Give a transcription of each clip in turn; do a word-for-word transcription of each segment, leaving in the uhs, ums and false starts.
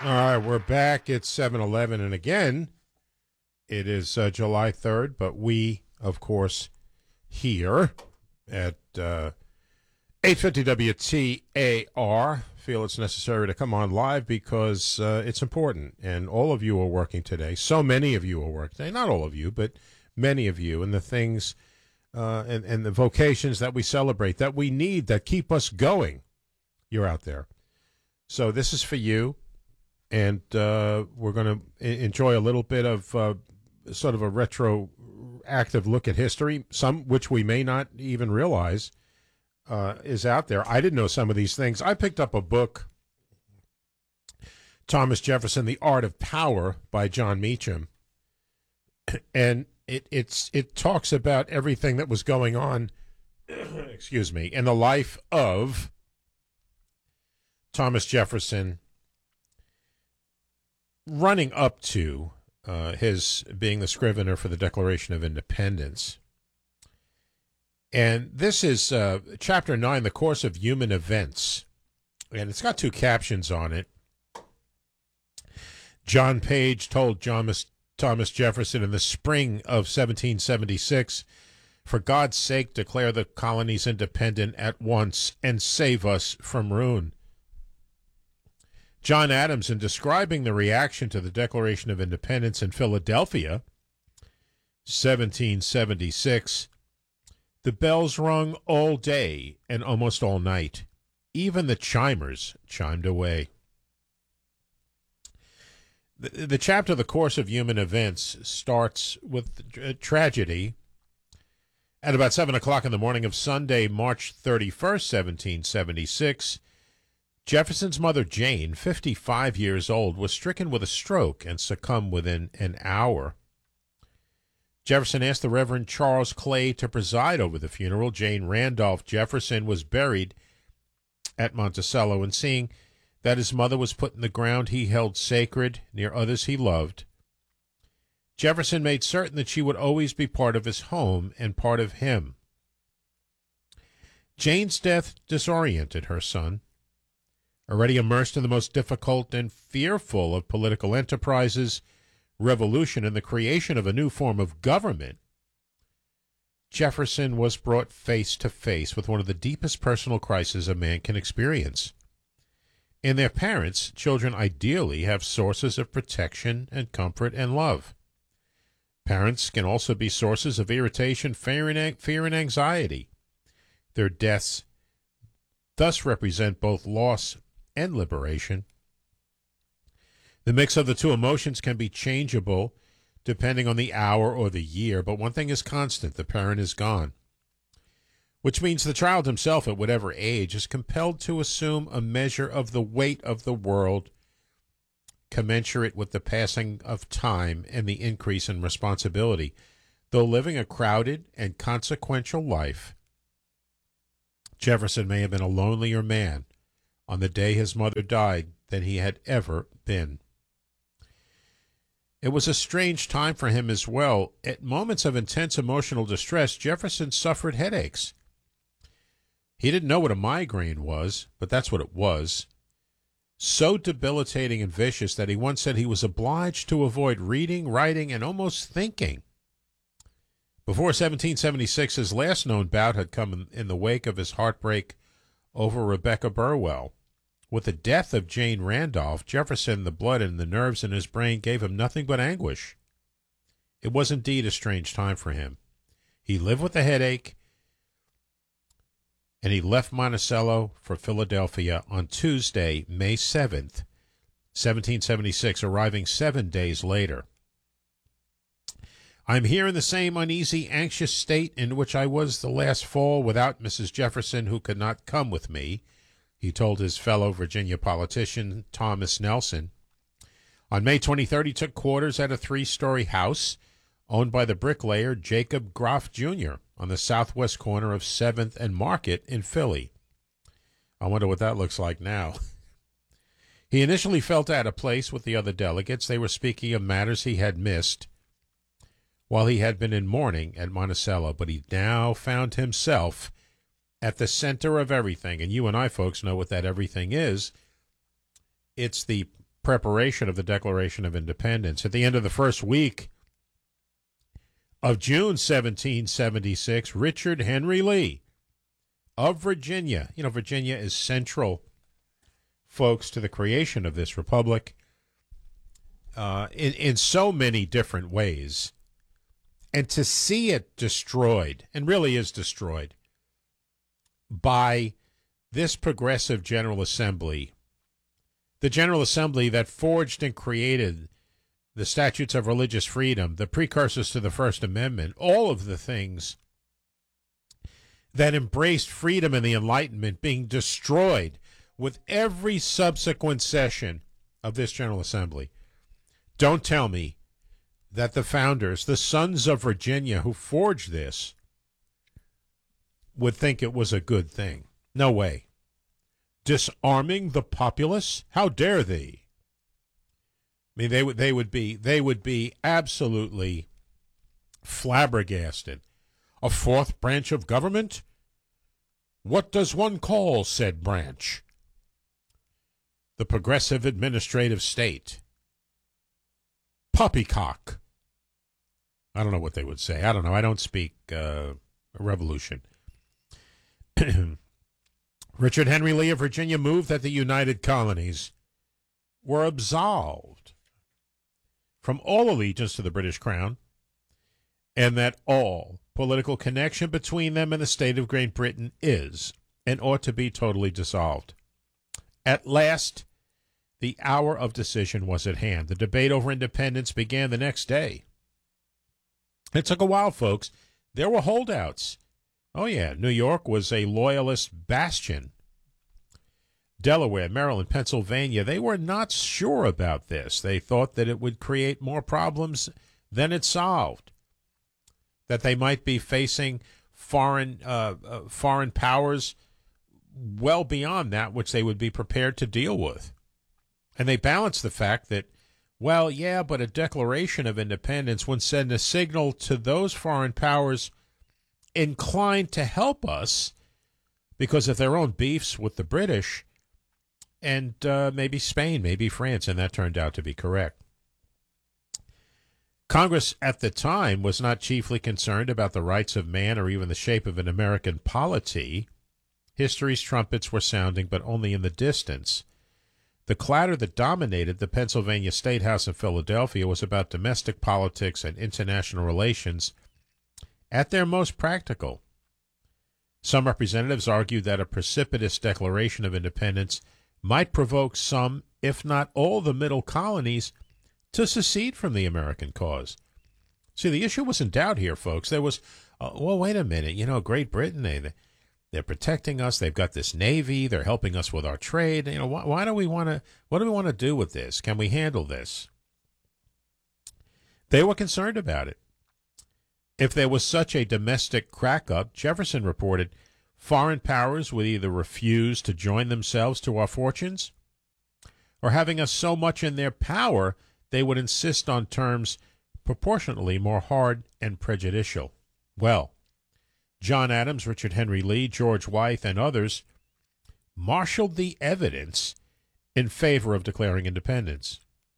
All right, we're back. It's seven eleven, and again, it is uh, July third, but we, of course, here at uh, eight fifty W T A R feel it's necessary to come on live because uh, it's important, and all of you are working today. So many of you are working today. Not all of you, but many of you, and the things uh, and, and the vocations that we celebrate, that we need, that keep us going. You're out there. So this is for you. And uh, we're going to enjoy a little bit of uh, sort of a retroactive look at history, some which we may not even realize uh, is out there. I didn't know some of these things. I picked up a book, Thomas Jefferson, The Art of Power by John Meacham. And it, it's, it talks about everything that was going on, excuse me, in the life of Thomas Jefferson, running up to uh, his being the scrivener for the Declaration of Independence. And this is uh, Chapter nine, The Course of Human Events. And it's got two captions on it. John Page told Thomas, Thomas Jefferson in the spring of seventeen seventy-six, "For God's sake, declare the colonies independent at once and save us from ruin." John Adams, in describing the reaction to the Declaration of Independence in Philadelphia, seventeen seventy-six, "The bells rung all day and almost all night. Even the chimers chimed away." The, the chapter, The Course of Human Events, starts with a tragedy. At about seven o'clock in the morning of Sunday, March thirty-first, seventeen seventy-six, Jefferson's mother, Jane, fifty-five years old, was stricken with a stroke and succumbed within an hour. Jefferson asked the Reverend Charles Clay to preside over the funeral. Jane Randolph Jefferson was buried at Monticello, and seeing that his mother was put in the ground he held sacred near others he loved, Jefferson made certain that she would always be part of his home and part of him. Jane's death disoriented her son. Already immersed in the most difficult and fearful of political enterprises, revolution, and the creation of a new form of government, Jefferson was brought face to face with one of the deepest personal crises a man can experience. In their parents, children ideally have sources of protection and comfort and love. Parents can also be sources of irritation, fear, and fear and anxiety. Their deaths thus represent both loss and liberation. The mix of the two emotions can be changeable depending on the hour or the year, but one thing is constant: the parent is gone, which means the child himself, at whatever age, is compelled to assume a measure of the weight of the world commensurate with the passing of time and the increase in responsibility. Though living a crowded and consequential life, Jefferson may have been a lonelier man on the day his mother died than he had ever been. It was a strange time for him as well. At moments of intense emotional distress, Jefferson suffered headaches. He didn't know what a migraine was, but that's what it was. So debilitating and vicious that he once said he was obliged to avoid reading, writing, and almost thinking. Before seventeen seventy-six, his last known bout had come in, in the wake of his heartbreak over Rebecca Burwell. With the death of Jane Randolph, Jefferson, the blood and the nerves in his brain gave him nothing but anguish. It was indeed a strange time for him. He lived with a headache, and he left Monticello for Philadelphia on Tuesday, May seventh, seventeen seventy-six, arriving seven days later. "I'm here in the same uneasy, anxious state in which I was the last fall without Missus Jefferson, who could not come with me," he told his fellow Virginia politician, Thomas Nelson. On May twenty-third, he took quarters at a three-story house owned by the bricklayer Jacob Groff, Junior, on the southwest corner of seventh and Market in Philly. I wonder what that looks like now. He initially felt out of place with the other delegates. They were speaking of matters he had missed while he had been in mourning at Monticello, but he now found himself at the center of everything. And you and I, folks, know what that everything is. It's the preparation of the Declaration of Independence. At the end of the first week of June seventeen seventy-six, Richard Henry Lee of Virginia, you know, Virginia is central, folks, to the creation of this republic uh, in, in so many different ways. And to see it destroyed, and really is destroyed, by this progressive General Assembly, the General Assembly that forged and created the Statutes of Religious Freedom, the precursors to the First Amendment, all of the things that embraced freedom and the Enlightenment being destroyed with every subsequent session of this General Assembly. Don't tell me that the founders, the sons of Virginia who forged this, would think it was a good thing. No way. Disarming the populace? How dare they? I mean, they would they would be they would be absolutely flabbergasted. A fourth branch of government? What does one call said branch? The progressive administrative state. Poppycock. I don't know what they would say. I don't know. I don't speak uh, revolution. Richard Henry Lee of Virginia moved that the United Colonies were absolved from all allegiance to the British Crown, and that all political connection between them and the state of Great Britain is and ought to be totally dissolved. At last, the hour of decision was at hand. The debate over independence began the next day. It took a while, folks. There were holdouts. Oh, yeah, New York was a loyalist bastion. Delaware, Maryland, Pennsylvania, they were not sure about this. They thought that it would create more problems than it solved, that they might be facing foreign uh, uh, foreign powers well beyond that which they would be prepared to deal with. And they balanced the fact that, well, yeah, but a declaration of independence would send a signal to those foreign powers inclined to help us because of their own beefs with the British and uh, maybe Spain, maybe France, and that turned out to be correct. Congress at the time was not chiefly concerned about the rights of man or even the shape of an American polity. History's trumpets were sounding, but only in the distance. The clatter that dominated the Pennsylvania State House in Philadelphia was about domestic politics and international relations at their most practical. Some representatives argued that a precipitous declaration of independence might provoke some, if not all, the middle colonies to secede from the American cause. See, the issue was in doubt here, folks. There was, uh, well, wait a minute, you know, Great Britain, they, they're protecting us. They've got this Navy. They're helping us with our trade. You know, why, why do we want to, what do we want to do with this? Can we handle this? They were concerned about it. If there was such a domestic crack-up, Jefferson reported, foreign powers would either refuse to join themselves to our fortunes, or having us so much in their power, they would insist on terms proportionately more hard and prejudicial. Well, John Adams, Richard Henry Lee, George Wythe, and others marshaled the evidence in favor of declaring independence.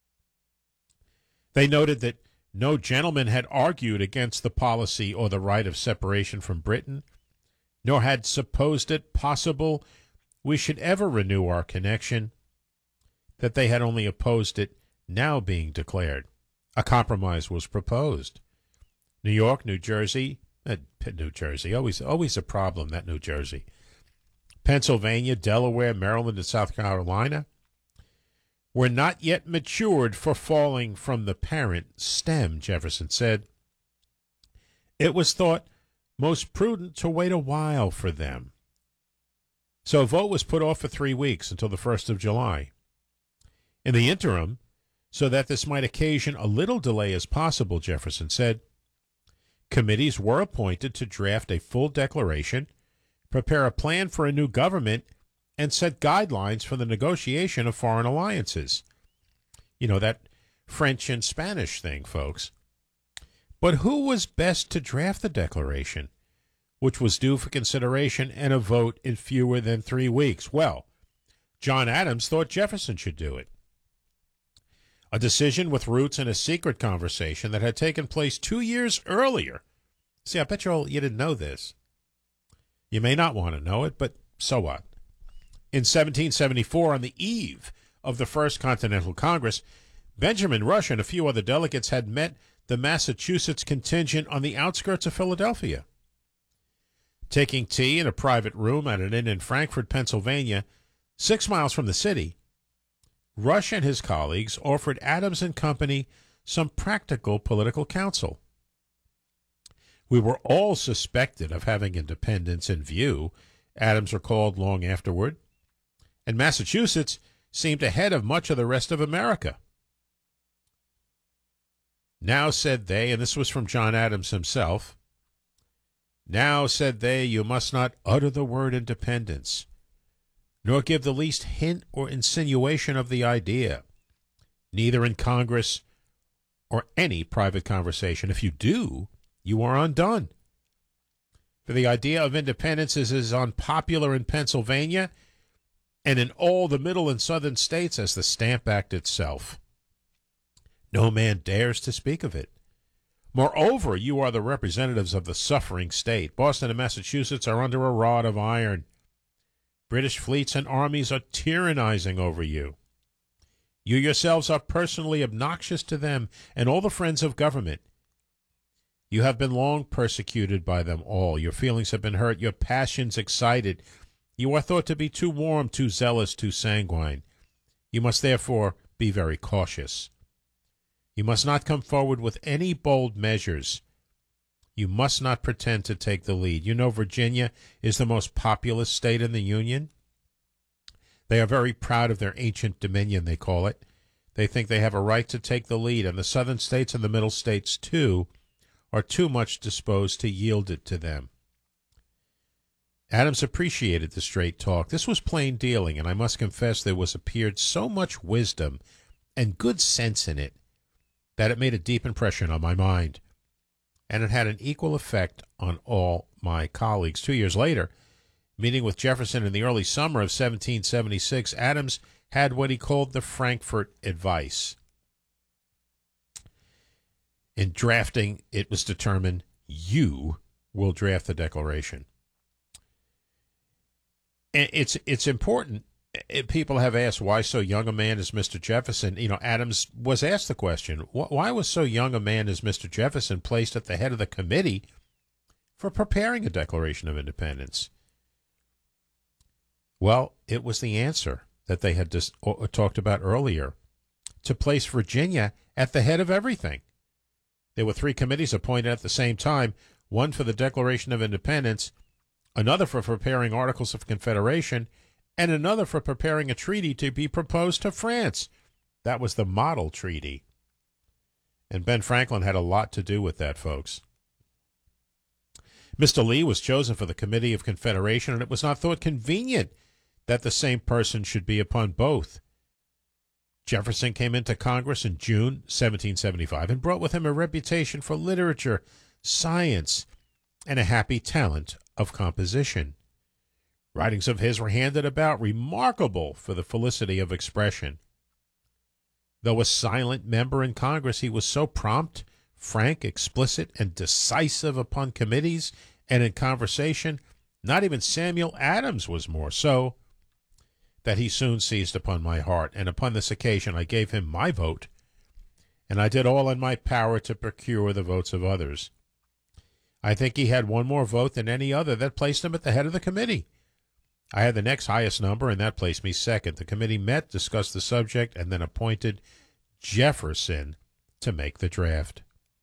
They noted that no gentleman had argued against the policy or the right of separation from Britain, nor had supposed it possible we should ever renew our connection, that they had only opposed it now being declared. A compromise was proposed. New York, New Jersey, uh, New Jersey, always, always a problem, that New Jersey, Pennsylvania, Delaware, Maryland, and South Carolina were not yet matured for falling from the parent stem, Jefferson said. It was thought most prudent to wait a while for them. So a vote was put off for three weeks until the first of July. In the interim, so that this might occasion a little delay as possible, Jefferson said, committees were appointed to draft a full declaration, prepare a plan for a new government, and set guidelines for the negotiation of foreign alliances. You know, that French and Spanish thing, folks. But who was best to draft the declaration, which was due for consideration and a vote in fewer than three weeks? Well, John Adams thought Jefferson should do it. a decision with roots in a secret conversation that had taken place two years earlier. See, I bet you all you didn't know this. You may not want to know it, but so what? In seventeen seventy-four, on the eve of the First Continental Congress, Benjamin Rush and a few other delegates had met the Massachusetts contingent on the outskirts of Philadelphia. Taking tea in a private room at an inn in Frankfort, Pennsylvania, six miles from the city, Rush and his colleagues offered Adams and Company some practical political counsel. We were all suspected of having independence in view, Adams recalled long afterward, and Massachusetts seemed ahead of much of the rest of America. Now, said they, and this was from John Adams himself, now, said they, you must not utter the word independence, nor give the least hint or insinuation of the idea, neither in Congress or any private conversation. If you do, you are undone. For the idea of independence is as unpopular in Pennsylvania and in all the middle and southern states as the Stamp Act itself. No man dares to speak of it. Moreover, you are the representatives of the suffering state. Boston and Massachusetts are under a rod of iron. British fleets and armies are tyrannizing over you. You yourselves are personally obnoxious to them and all the friends of government. You have been long persecuted by them all. Your feelings have been hurt, your passions excited. You are thought to be too warm, too zealous, too sanguine. You must therefore be very cautious. You must not come forward with any bold measures. You must not pretend to take the lead. You know Virginia is the most populous state in the Union. They are very proud of their ancient dominion, they call it. They think they have a right to take the lead, and the southern states and the middle states, too, are too much disposed to yield it to them. Adams appreciated the straight talk. This was plain dealing, and I must confess there was appeared so much wisdom and good sense in it that it made a deep impression on my mind, and it had an equal effect on all my colleagues. Two years later, meeting with Jefferson in the early summer of seventeen seventy-six, Adams had what he called the Frankfort Advice. In drafting, it was determined you will draft the Declaration. And it's it's important. People have asked, why so young a man as Mister Jefferson? You know, Adams was asked the question, why was so young a man as Mister Jefferson placed at the head of the committee for preparing a Declaration of Independence? Well, it was the answer that they had just talked about earlier, to place Virginia at the head of everything. There were three committees appointed at the same time, one for the Declaration of Independence, another for preparing Articles of Confederation, and another for preparing a treaty to be proposed to France. That was the model treaty. And Ben Franklin had a lot to do with that, folks. Mister Lee was chosen for the Committee of Confederation, and it was not thought convenient that the same person should be upon both. Jefferson came into Congress in June seventeen seventy-five and brought with him a reputation for literature, science, and a happy talent of composition. Writings of his were handed about, remarkable for the felicity of expression. Though a silent member in Congress, he was so prompt, frank, explicit, and decisive upon committees and in conversation, not even Samuel Adams was more so, that he soon seized upon my heart, and upon this occasion I gave him my vote, and I did all in my power to procure the votes of others. I think he had one more vote than any other. That placed him at the head of the committee. I had the next highest number, and that placed me second. The committee met, discussed the subject, and then appointed Jefferson to make the draft.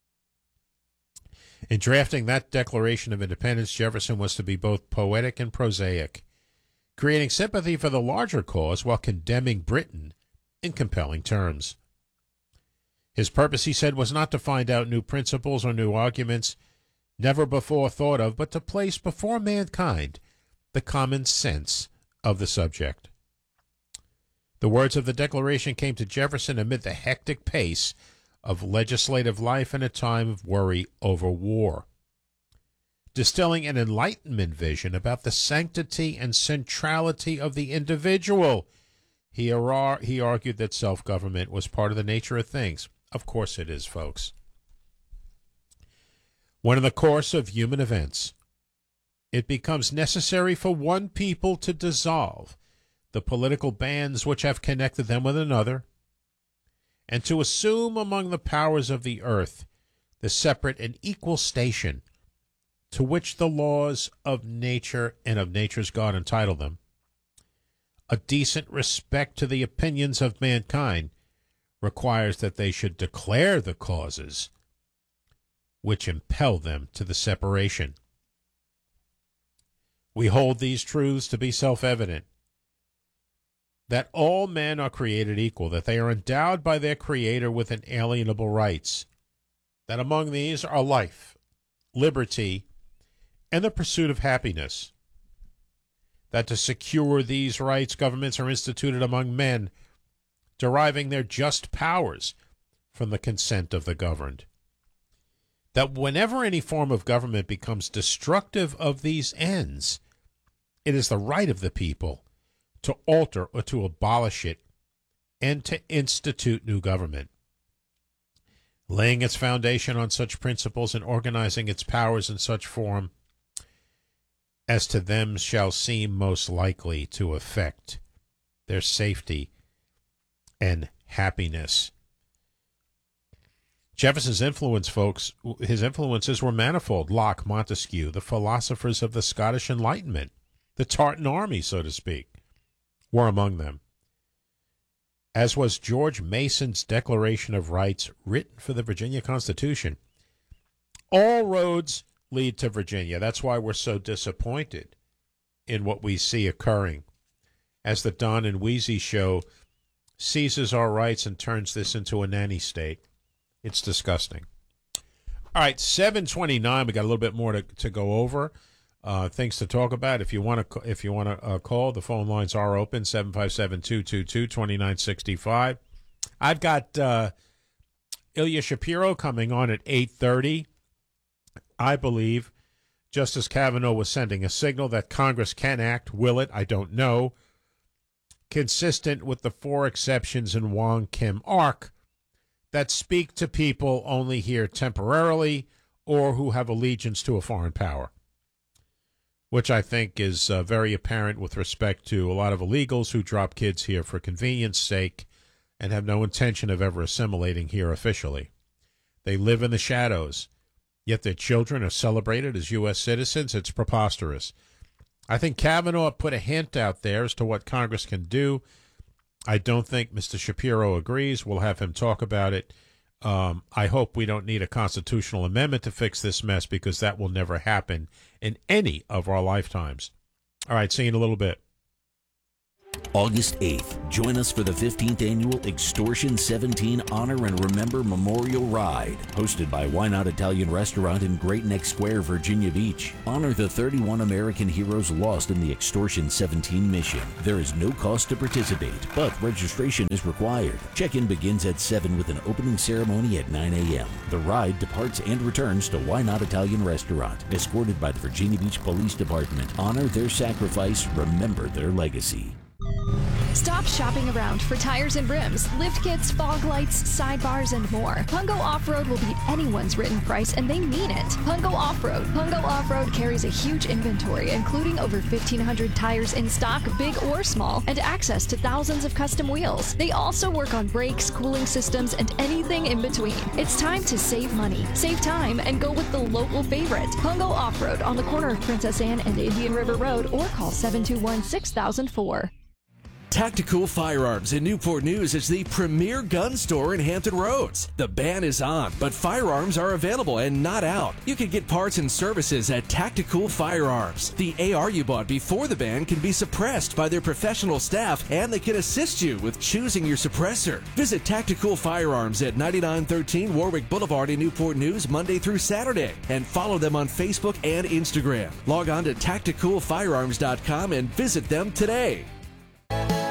In drafting that Declaration of Independence, Jefferson was to be both poetic and prosaic, creating sympathy for the larger cause while condemning Britain in compelling terms. His purpose, he said, was not to find out new principles or new arguments never before thought of, but to place before mankind the common sense of the subject. The words of the Declaration came to Jefferson amid the hectic pace of legislative life in a time of worry over war, distilling an Enlightenment vision about the sanctity and centrality of the individual. He, ar- he argued that self-government was part of the nature of things. Of course it is, folks. When in the course of human events, it becomes necessary for one people to dissolve the political bands which have connected them with another, and to assume among the powers of the earth the separate and equal station to which the laws of nature and of nature's God entitle them, a decent respect to the opinions of mankind requires that they should declare the causes which impel them to the separation. We hold these truths to be self-evident, that all men are created equal, that they are endowed by their Creator with inalienable rights, that among these are life, liberty, and the pursuit of happiness, that to secure these rights, governments are instituted among men, deriving their just powers from the consent of the governed, that whenever any form of government becomes destructive of these ends, it is the right of the people to alter or to abolish it and to institute new government, laying its foundation on such principles and organizing its powers in such form as to them shall seem most likely to affect their safety and happiness. Jefferson's influence, folks, his influences were manifold. Locke, Montesquieu, the philosophers of the Scottish Enlightenment, the Tartan army, so to speak, were among them, as was George Mason's Declaration of Rights written for the Virginia Constitution. All roads lead to Virginia. That's why we're so disappointed in what we see occurring as the Don and Wheezy show seizes our rights and turns this into a nanny state. It's disgusting. All right, seven twenty-nine. We got a little bit more to, to go over. Uh, things to talk about. If you want to, if you want to uh, call, the phone lines are open. seven five seven, two two two, two nine six five. I've got uh, Ilya Shapiro coming on at eight thirty. I believe Justice Kavanaugh was sending a signal that Congress can act. Will it? I don't know. Consistent with the four exceptions in Wong Kim Ark that speak to people only here temporarily or who have allegiance to a foreign power, which I think is uh, very apparent with respect to a lot of illegals who drop kids here for convenience sake and have no intention of ever assimilating here officially. They live in the shadows, yet their children are celebrated as U S citizens. It's preposterous. I think Kavanaugh put a hint out there as to what Congress can do. I don't think Mister Shapiro agrees. We'll have him talk about it. Um, I hope we don't need a constitutional amendment to fix this mess, because that will never happen in any of our lifetimes. All right, see you in a little bit. August eighth, join us for the fifteenth Annual Extortion seventeen Honor and Remember Memorial Ride, hosted by Why Not Italian Restaurant in Great Neck Square, Virginia Beach. Honor the thirty-one American heroes lost in the Extortion seventeen mission. There is no cost to participate, but registration is required. Check-in begins at seven with an opening ceremony at nine a.m. The ride departs and returns to Why Not Italian Restaurant, escorted by the Virginia Beach Police Department. Honor their sacrifice, remember their legacy. Stop shopping around for tires and rims, lift kits, fog lights, sidebars, and more. Pungo Off-Road will beat anyone's written price, and they mean it. Pungo Off-Road. Pungo Off-Road carries a huge inventory, including over fifteen hundred tires in stock, big or small, and access to thousands of custom wheels. They also work on brakes, cooling systems, and anything in between. It's time to save money, save time, and go with the local favorite. Pungo Off-Road on the corner of Princess Anne and Indian River Road, or call seven two one, six thousand four. Tactical Firearms in Newport News is the premier gun store in Hampton Roads. The ban is on, but firearms are available and not out. You can get parts and services at Tactical Firearms. The A R you bought before the ban can be suppressed by their professional staff, and they can assist you with choosing your suppressor. Visit Tactical Firearms at ninety-nine thirteen Warwick Boulevard in Newport News Monday through Saturday, and follow them on Facebook and Instagram. Log on to tactical firearms dot com and visit them today.